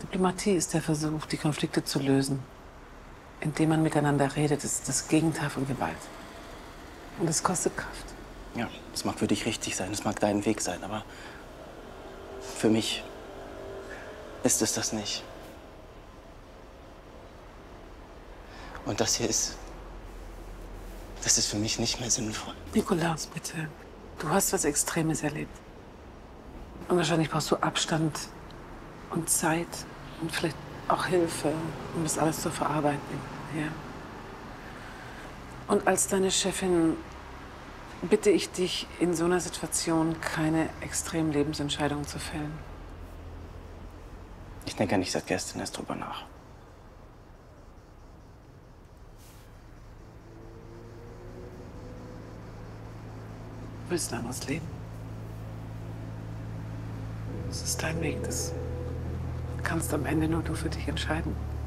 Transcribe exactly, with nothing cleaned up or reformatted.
Diplomatie ist der Versuch, die Konflikte zu lösen, indem man miteinander redet. Das ist das Gegenteil von Gewalt. Und es kostet Kraft. Ja, das mag für dich richtig sein, das mag dein Weg sein, aber für mich ist es das nicht. Und das hier ist, das ist für mich nicht mehr sinnvoll. Nikolaus, bitte. Du hast was Extremes erlebt. Und wahrscheinlich brauchst du Abstand und Zeit und vielleicht auch Hilfe, um das alles zu verarbeiten. Ja. Und als deine Chefin bitte ich dich, in so einer Situation keine extremen Lebensentscheidungen zu fällen. Ich denke nicht seit gestern erst drüber nach. Du willst ein anderes Leben. Das ist dein Weg. Das kannst am Ende nur du für dich entscheiden.